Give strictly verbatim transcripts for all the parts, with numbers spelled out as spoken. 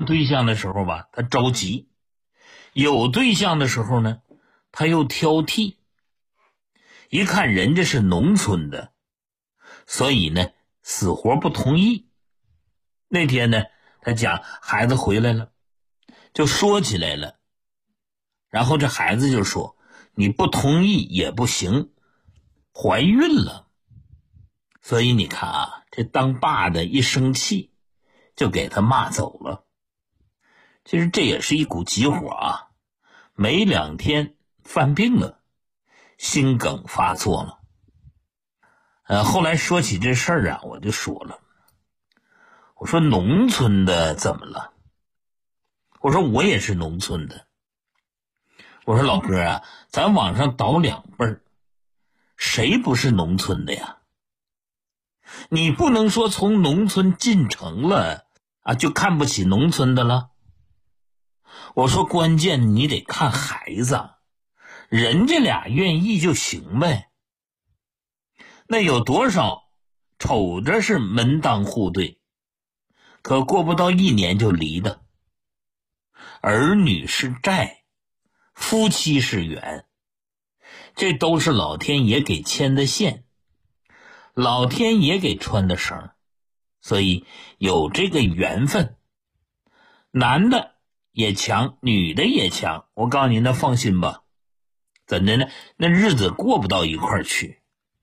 对象的时候吧，他着急；有对象的时候呢，他又挑剔。一看人家是农村的，所以呢，死活不同意。那天呢，他讲孩子回来了，就说起来了。然后这孩子就说：“你不同意也不行，怀孕了。”所以你看啊，这当爸的一生气，就给他骂走了。其实这也是一股急火啊，没两天犯病了，心梗发作了。呃，后来说起这事儿啊，我就说了，我说农村的怎么了？我说我也是农村的。我说老哥啊，咱往上倒两辈儿，谁不是农村的呀？你不能说从农村进城了啊，就看不起农村的了。我说关键你得看孩子，人家俩愿意就行呗。那有多少瞅着是门当户对，可过不到一年就离的。儿女是债，夫妻是缘，这都是老天爷给牵的线，老天爷给穿的绳，所以有这个缘分。男的也强，女的也强，我告诉你，那放心吧。怎的呢？那日子过不到一块儿去。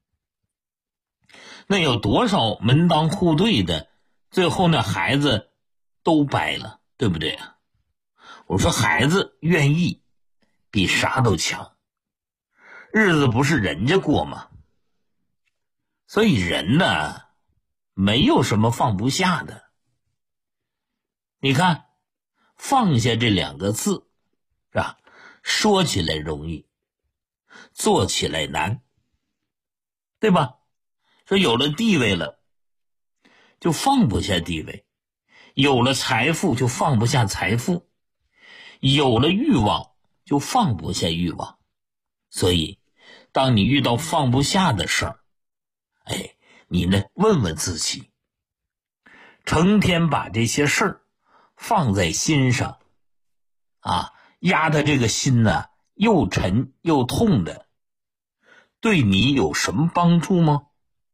那有多少门当户对的，最后那孩子都掰了，对不对啊？我说孩子愿意比啥都强，日子不是人家过吗？所以人呢，没有什么放不下的。你看放下这两个字，是吧？说起来容易，做起来难，对吧？说有了地位了，就放不下地位；有了财富，就放不下财富；有了欲望，就放不下欲望。所以，当你遇到放不下的事儿，哎，你呢，问问自己，成天把这些事儿放在心上，啊，压得这个心呢又沉又痛的，对你有什么帮助吗？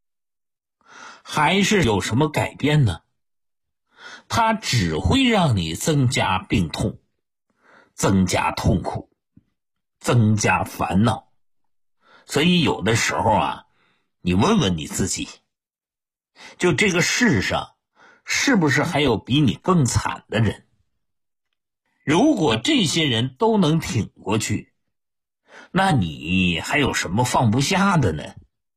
还是有什么改变呢？它只会让你增加病痛，增加痛苦，增加烦恼。所以有的时候啊，你问问你自己，就这个世上是不是还有比你更惨的人？如果这些人都能挺过去，那你还有什么放不下的呢？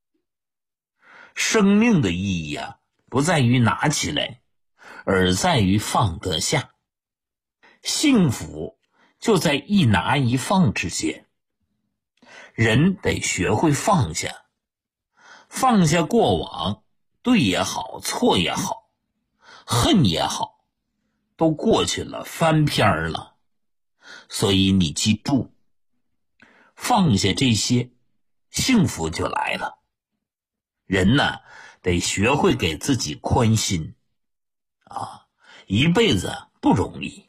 生命的意义啊，不在于拿起来，而在于放得下。幸福就在一拿一放之间。人得学会放下，放下过往，对也好，错也好，恨也好，都过去了，翻篇了。所以你记住，放下这些，幸福就来了。人呢，得学会给自己宽心啊，一辈子不容易。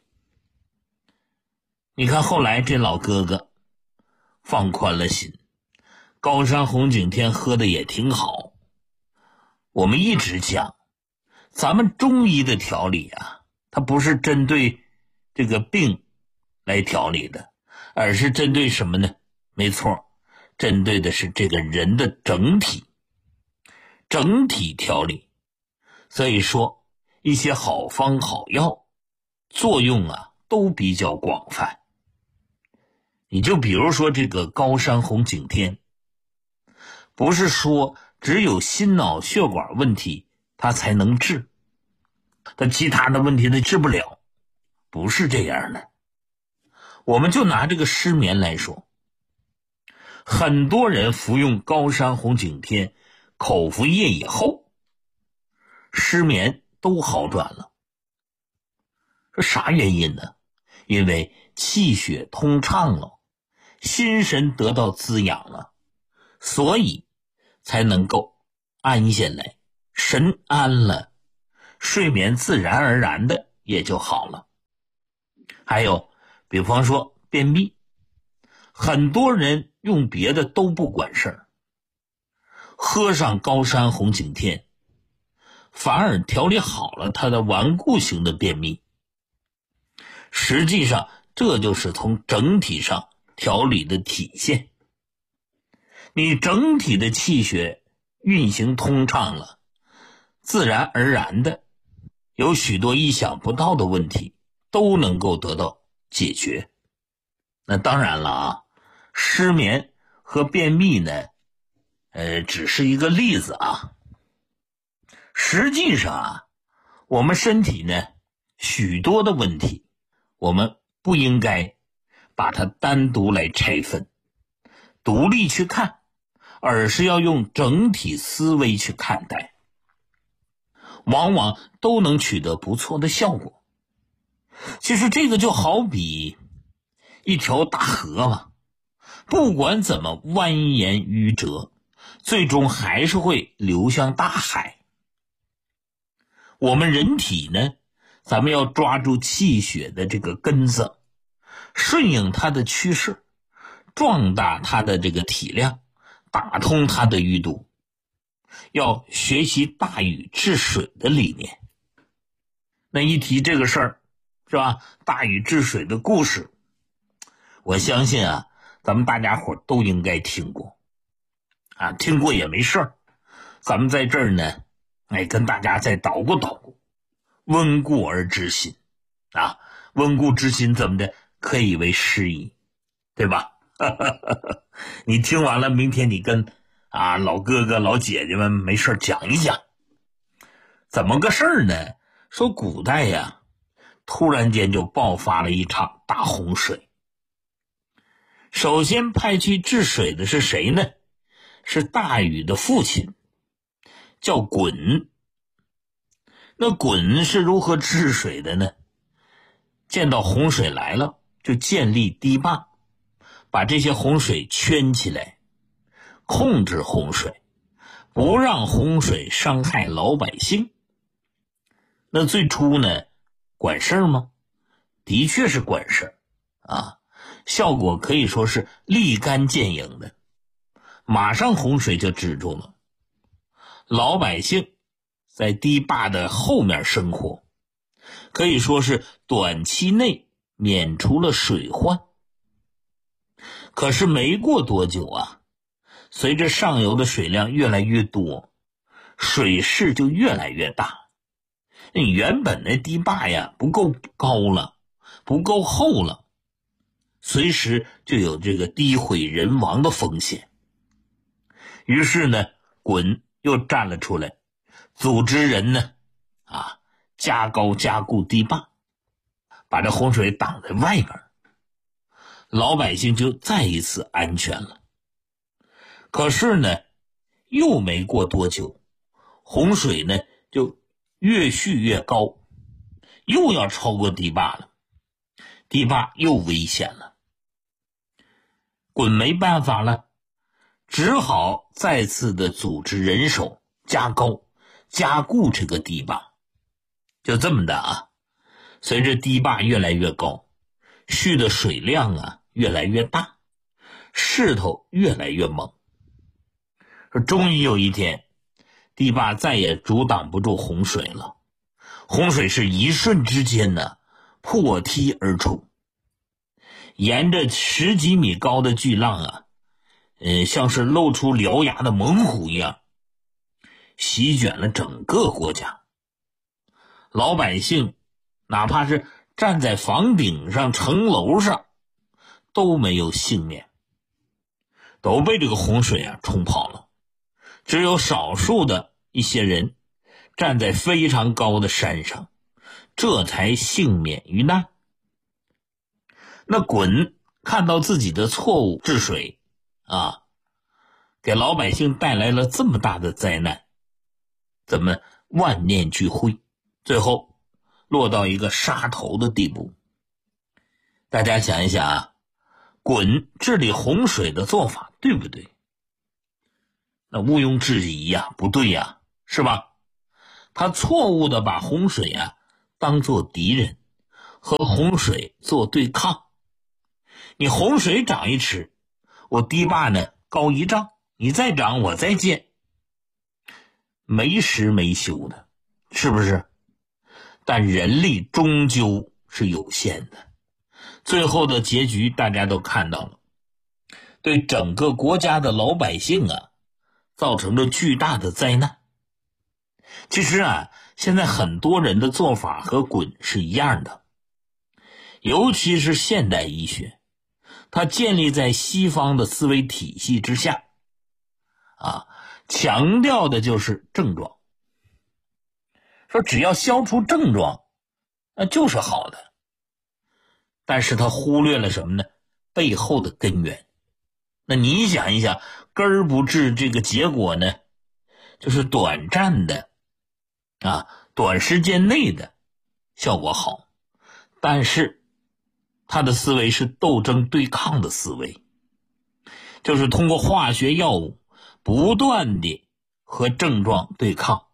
你看后来这老哥哥放宽了心，高山红景天喝的也挺好。我们一直讲，咱们中医的调理啊，它不是针对这个病来调理的，而是针对什么呢？没错，针对的是这个人的整体，整体调理。所以说，一些好方好药，作用啊都比较广泛。你就比如说这个高山红景天，不是说只有心脑血管问题它才能治，它其他的问题它治不了，不是这样的。我们就拿这个失眠来说，很多人服用高山红景天口服液以后，失眠都好转了。这啥原因呢？因为气血通畅了，心神得到滋养了，所以才能够安下来，神安了，睡眠自然而然的也就好了。 还有比方说便秘，很多人用别的都不管事儿，喝上高山红景天，反而调理好了他的顽固型的便秘。实际上这就是从整体上调理的体现。你整体的气血运行通畅了，自然而然的有许多意想不到的问题都能够得到解决。那当然了啊，失眠和便秘呢呃，只是一个例子啊。实际上啊，我们身体呢许多的问题，我们不应该把它单独来拆分独立去看，而是要用整体思维去看待，往往都能取得不错的效果。其实这个就好比一条大河嘛，不管怎么蜿蜒曲折，最终还是会流向大海。我们人体呢，咱们要抓住气血的这个根子，顺应它的趋势，壮大它的这个体量，打通它的淤堵，要学习大禹治水的理念。那一提这个事儿，是吧？大禹治水的故事，我相信啊，咱们大家伙都应该听过啊，听过也没事儿，咱们在这儿呢，哎，跟大家再捣鼓捣鼓，温故而知新啊，温故知新怎么的，可以为师矣，对吧？你听完了，明天你跟啊老哥哥老姐姐们没事讲一讲，怎么个事儿呢？说古代呀，突然间就爆发了一场大洪水。首先派去治水的是谁呢？是大禹的父亲，叫鲧。那鲧是如何治水的呢？见到洪水来了，就建立堤坝，把这些洪水圈起来，控制洪水，不让洪水伤害老百姓。那最初呢，管事儿吗？的确是管事儿啊，效果可以说是立竿见影的，马上洪水就止住了。老百姓在堤坝的后面生活，可以说是短期内免除了水患。可是没过多久啊，随着上游的水量越来越多，水势就越来越大。原本的堤坝呀不够高了，不够厚了，随时就有这个堤毁人亡的风险。于是呢，鲧又站了出来，组织人呢啊加高加固堤坝，把这洪水挡在外边，老百姓就再一次安全了。可是呢，又没过多久，洪水呢就越蓄越高，又要超过堤坝了，堤坝又危险了。鲧没办法了，只好再次的组织人手加高加固这个堤坝。就这么的啊，随着堤坝越来越高，蓄的水量啊越来越大，势头越来越猛。终于有一天，堤坝再也阻挡不住洪水了，洪水是一瞬之间呢破堤而出，沿着十几米高的巨浪啊，呃，像是露出獠牙的猛虎一样，席卷了整个国家。老百姓哪怕是站在房顶上、城楼上，都没有幸免，都被这个洪水啊冲跑了。只有少数的一些人站在非常高的山上，这才幸免于难。那鲧看到自己的错误治水啊，给老百姓带来了这么大的灾难，怎么万念俱灰，最后落到一个杀头的地步。大家想一想啊，鲧治理洪水的做法对不对？那毋庸置疑呀，不对呀，是吧？他错误的把洪水啊当作敌人， 和洪水做对抗。你洪水涨一尺，我堤坝呢高一丈，你再涨我再建，没时没休的，是不是？但人力终究是有限的，最后的结局大家都看到了，对整个国家的老百姓啊造成了巨大的灾难。其实啊，现在很多人的做法和鲧是一样的，尤其是现代医学，它建立在西方的思维体系之下，啊，强调的就是症状，说只要消除症状，那就是好的。但是他忽略了什么呢？背后的根源。那你想一想，根儿不治，这个结果呢，就是短暂的啊，短时间内的效果好，但是他的思维是斗争对抗的思维，就是通过化学药物不断地和症状对抗。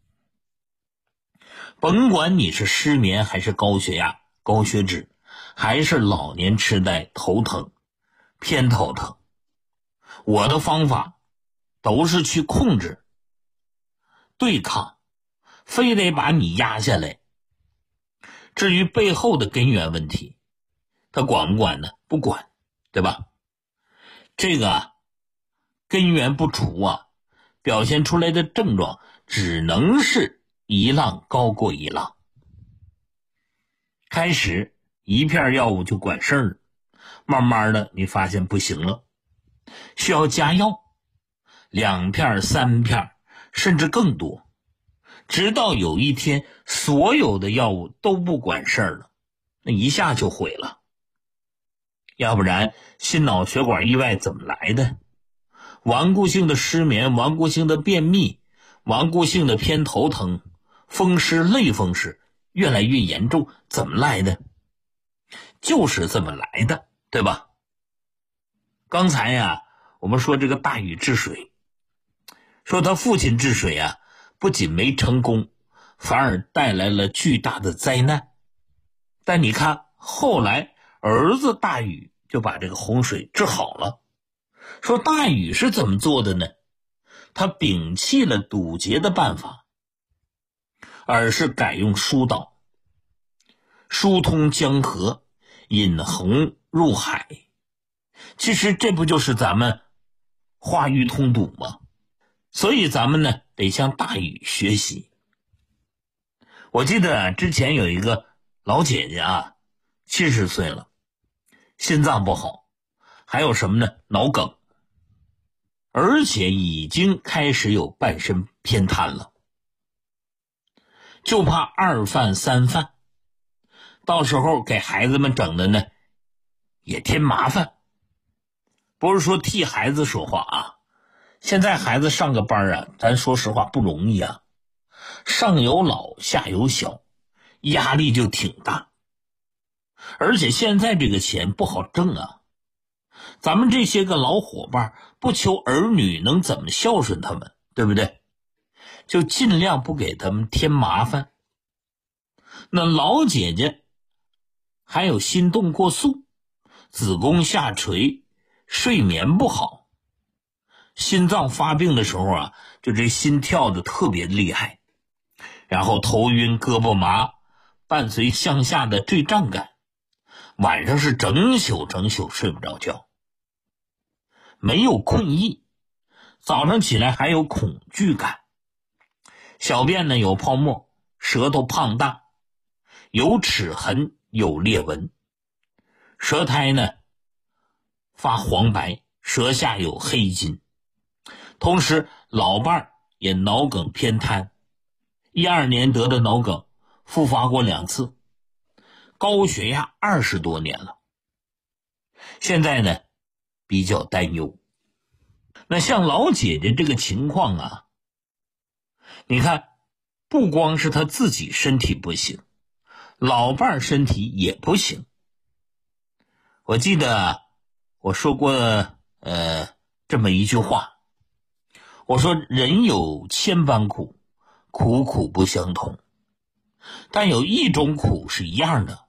甭管你是失眠还是高血压、高血脂，还是老年痴呆、头疼、偏头疼，我的方法都是去控制、对抗，非得把你压下来。至于背后的根源问题，他管不管呢？不管，对吧？这个啊，根源不除啊，表现出来的症状只能是一浪高过一浪。开始一片药物就管事儿，慢慢的你发现不行了，需要加药，两片、三片，甚至更多，直到有一天所有的药物都不管事儿了，那一下就毁了。要不然心脑血管意外怎么来的？顽固性的失眠、顽固性的便秘、顽固性的偏头疼、风湿、类风湿越来越严重，怎么来的？就是这么来的，对吧？刚才呀，我们说这个大禹治水，说他父亲治水啊，不仅没成功，反而带来了巨大的灾难。但你看，后来儿子大禹就把这个洪水治好了。说大禹是怎么做的呢？他摒弃了堵截的办法，而是改用疏导，疏通江河，引洪入海。其实这不就是咱们化淤通堵吗？所以咱们呢得向大禹学习。我记得啊，之前有一个老姐姐啊，七十岁了，心脏不好，还有什么呢？脑梗，而且已经开始有半身偏瘫了，就怕二犯三犯，到时候给孩子们整的呢也添麻烦。不是说替孩子说话啊，现在孩子上个班啊，咱说实话不容易啊，上有老下有小，压力就挺大。而且现在这个钱不好挣啊，咱们这些个老伙伴不求儿女能怎么孝顺他们，对不对？就尽量不给他们添麻烦。那老姐姐还有心动过速，子宫下垂，睡眠不好，心脏发病的时候啊，就这心跳的特别厉害，然后头晕胳膊麻，伴随向下的坠胀感，晚上是整宿整宿睡不着觉，没有困意，早上起来还有恐惧感，小便呢有泡沫，舌头胖大，有齿痕有裂纹，舌苔呢发黄白，舌下有黑筋。同时老伴儿也脑梗偏瘫，一二年得的脑梗，复发过两次，高血压二十多年了，现在呢比较担忧。那像老姐姐这个情况啊，你看不光是她自己身体不行，老伴儿身体也不行。我记得我说过呃这么一句话，我说人有千般苦，苦苦不相同，但有一种苦是一样的，